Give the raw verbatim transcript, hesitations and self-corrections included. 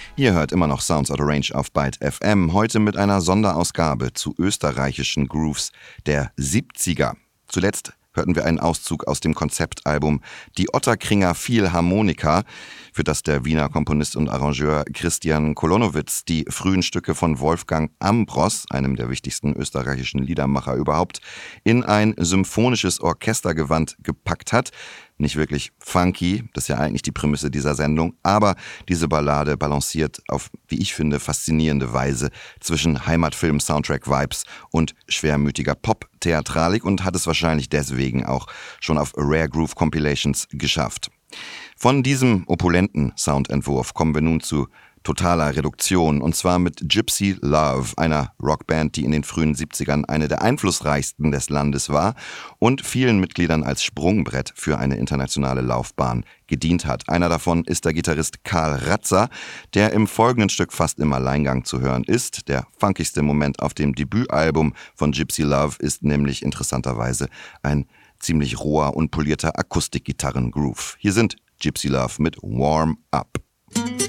Ihr hört immer noch Sounds Out of Range auf Byte F M, heute mit einer Sonderausgabe zu österreichischen Grooves der siebziger. Zuletzt hörten wir einen Auszug aus dem Konzeptalbum Die Ottakringer Philharmoniker, für das der Wiener Komponist und Arrangeur Christian Kolonowitz die frühen Stücke von Wolfgang Ambros, einem der wichtigsten österreichischen Liedermacher überhaupt, in ein symphonisches Orchestergewand gepackt hat. Nicht wirklich funky, das ist ja eigentlich die Prämisse dieser Sendung, aber diese Ballade balanciert auf, wie ich finde, faszinierende Weise zwischen Heimatfilm-Soundtrack-Vibes und schwermütiger Pop-Theatralik und hat es wahrscheinlich deswegen auch schon auf Rare Groove Compilations geschafft. Von diesem opulenten Soundentwurf kommen wir nun zu totaler Reduktion, und zwar mit Gypsy Love, einer Rockband, die in den frühen siebzigern eine der einflussreichsten des Landes war und vielen Mitgliedern als Sprungbrett für eine internationale Laufbahn gedient hat. Einer davon ist der Gitarrist Karl Ratzer, der im folgenden Stück fast im Alleingang zu hören ist. Der funkigste Moment auf dem Debütalbum von Gypsy Love ist nämlich interessanterweise ein ziemlich roher und polierter Akustikgitarren-Groove. Hier sind Gypsy Love mit Warm Up.